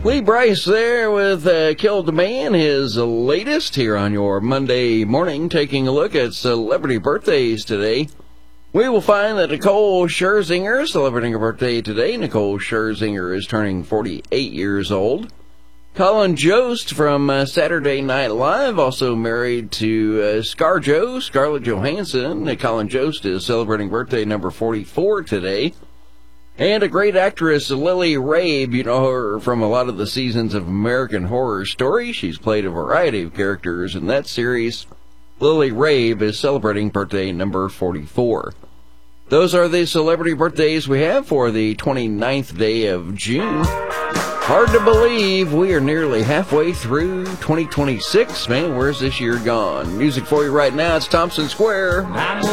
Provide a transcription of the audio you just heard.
Lee Brice there with Killed the Man, his latest here on your Monday morning, taking a look at celebrity birthdays today. We will find that Nicole Scherzinger celebrating a birthday today. Nicole Scherzinger is turning 48 years old. Colin Jost from Saturday Night Live, also married to ScarJo, Scarlett Johansson. Colin Jost is celebrating birthday number 44 today. And a great actress, Lily Rabe, you know her from a lot of the seasons of American Horror Story. She's played a variety of characters in that series. Lily Rabe is celebrating birthday number 44. Those are the celebrity birthdays we have for the 29th day of June. Hard to believe we are nearly halfway through 2026. Man, where's this year gone? Music for you right now. It's Thompson Square.